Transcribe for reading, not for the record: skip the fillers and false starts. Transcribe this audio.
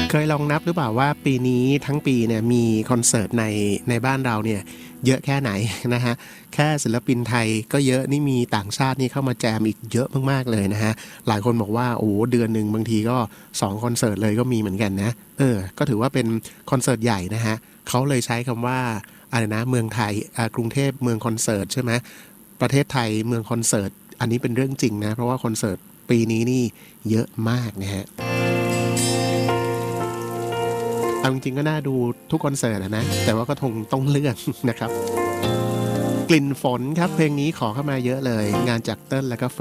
เคยลองนับหรือเปล่าว่าปีนี้ทั้งปีเนี่ยมีคอนเสิร์ตในบ้านเราเนี่ยเยอะแค่ไหนนะฮะแค่ศิลปินไทยก็เยอะนี่มีต่างชาตินี่เข้ามาแจมอีกเยอะมากๆเลยนะฮะหลายคนบอกว่าโอ้เดือนหนึ่งบางทีก็2คอนเสิร์ตเลยก็มีเหมือนกันนะก็ถือว่าเป็นคอนเสิร์ตใหญ่นะฮะเขาเลยใช้คำว่าอะไรนะเมืองไทยกรุงเทพเมืองคอนเสิร์ตใช่ไหมประเทศไทยเมืองคอนเสิร์ตอันนี้เป็นเรื่องจริงนะเพราะว่าคอนเสิร์ตปีนี้นี่เยอะมากนะฮะเอาจริงๆก็น่าดูทุกคอนเสิร์ตนะแต่ว่าก็คงต้องเลือกนะครับกลิ่นฝนครับเพลงนี้ขอเข้ามาเยอะเลยงานจากเติ้ลแล้วก็